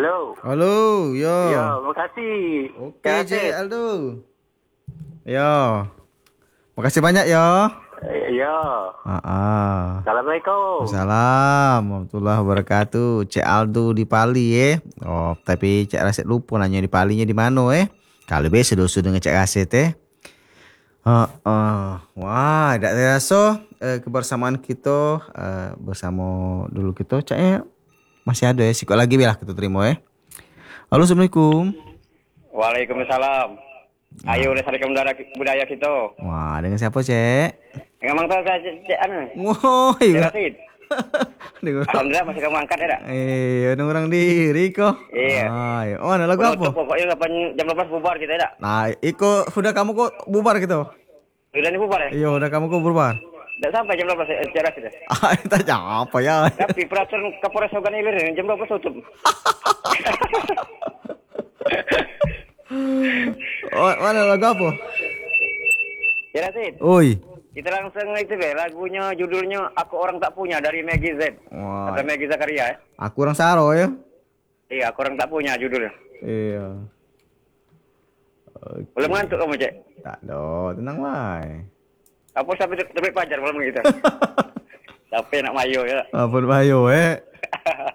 Halo. Halo, yo. Ya, makasih. Okey, Cik Aldo. Yo. Makasih banyak yo. Ya. Assalamualaikum. Assalamualaikum warahmatullahi wabarakatuh. Cik Aldo di Pali Oh, tapi Cik Rasid lupa nanya di Palinya di mana Kalau biasa dosa dengan Cik Rasid Wah, tak terasa kebersamaan kita bersama dulu kita Cik masih ada sikit lagi biar kita terima Halo, Assalamualaikum. Waalaikumsalam. Ayo lestarikan budaya kita. Wah, dengan siapa, Cek? Memang tahu saya cek anu. Wah, iya. Rasid. Alhamdulillah masih kamu angkat ya tak? Ada orang diri kok. Iya. Iya. Oh, ada lagu apa? Pokoknya jam 12 bubar kita ya tak? Nah, sudah kamu kok bubar gitu? Sudah ni bubar ya? Iya, udah kamu kok bubar. Tak sampai jam 12 cek Rasid ya? Itu apa ya? Tapi peraturan Kapolres Hogan Ilir jam 12 tutup. Oh, mana lagu apa? Ya Rasid. Oi. Kita langsung itu lagunya judulnya Aku Orang Tak Punya dari Maggie Z. Wah. Atau Maggie Zakaria ya. Aku orang Saro ya. Iya, Aku Orang Tak Punya judulnya. Iya. Okay. Belum ngantuk kamu, Cek? Tak ada, tenang wae. Apa sampai terbit pajar malam gitu. Sampai nak mayo ya. Apa bayo